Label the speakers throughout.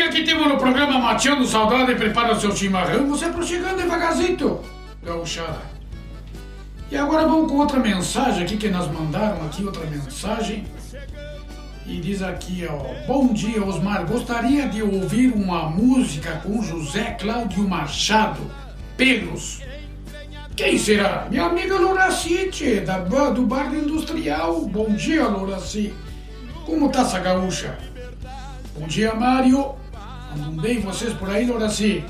Speaker 1: que temos no programa Mateando Saudade, prepara o seu chimarrão, você chegando devagarzinho, gauchada. E agora vamos com outra mensagem aqui que nós mandaram aqui, outra mensagem. E diz aqui, ó: bom dia, Osmar, gostaria de ouvir uma música com José Cláudio Machado, Pelos. Quem será? Minha amiga Loraci, do Bar Industrial. Bom dia, Loraci. Como tá essa gaúcha? Bom dia, Mário. Andam bem vocês por aí, Loraci?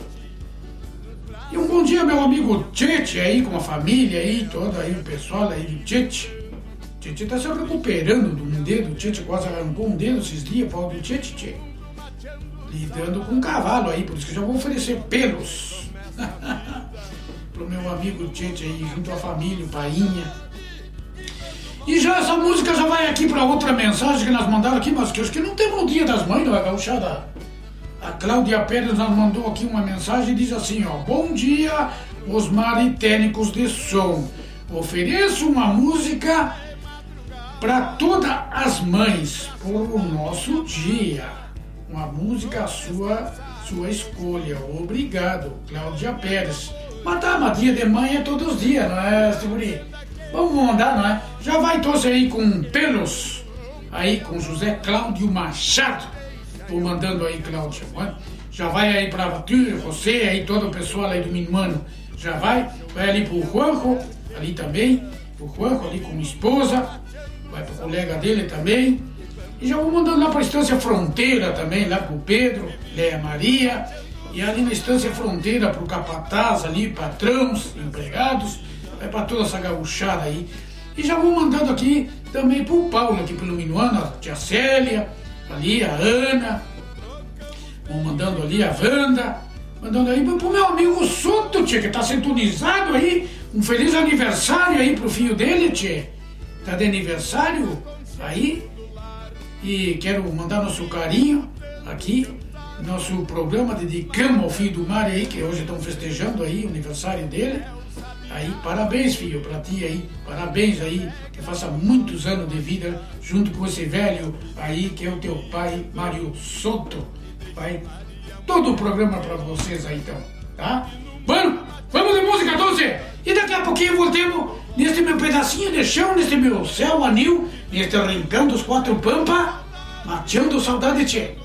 Speaker 1: E um bom dia, meu amigo Tchete aí, com a família aí, toda aí, o pessoal aí do Tchete. Tchete tá se recuperando de um dedo, o Tchete quase arrancou um dedo esses dias, Paulo do Tchete. Lidando com um cavalo aí, por isso que já vou oferecer pelos. Pro meu amigo Tchete aí, junto à família, o Painha. E já essa música já vai aqui para outra mensagem que nós mandaram aqui, mas que acho que não temos no Dia das Mães, não é, gauchada? A Cláudia Pérez nos mandou aqui uma mensagem e diz assim, ó: bom dia, Osmar e técnicos de som. Ofereço uma música para todas as mães por o nosso dia. Uma música sua escolha. Obrigado, Cláudia Pérez. Mas tá, mas dia de mãe é todos os dias, não é, Seguri? Vamos mandar, não é? Já vai torcer aí com Pelos, aí com José Cláudio Machado. Vou mandando aí, Cláudia, não é? Já vai aí pra você aí, todo o pessoal aí do Minmano. Já vai ali pro Juanjo, ali também, pro Juanjo ali com a esposa, vai pro colega dele também. E já vou mandando lá pra Estância Fronteira também, lá pro Pedro, Léa Maria. E ali na Estância Fronteira pro Capataz ali, patrões, empregados. Vai pra toda essa gauchada aí. E já vou mandando aqui também pro Paulo, aqui pelo Minuano, a tia Célia, ali a Ana. Vou mandando ali a Wanda. Mandando aí pro meu amigo Soto, tia, que tá sintonizado aí. Um feliz aniversário aí pro filho dele, tia. Tá de aniversário aí. E quero mandar nosso carinho aqui. Nosso programa dedicamos ao filho do Mário aí, que hoje estão festejando aí o aniversário dele. Aí, parabéns, filho, pra ti aí, parabéns aí, que faça muitos anos de vida junto com esse velho aí, que é o teu pai, Mário Soto. Vai todo o programa pra vocês aí, então, tá? Bueno, vamos de música, doce! E daqui a pouquinho voltemos neste meu pedacinho de chão, neste meu céu anil, neste rincão dos quatro pampa, mateando saudade, tchê.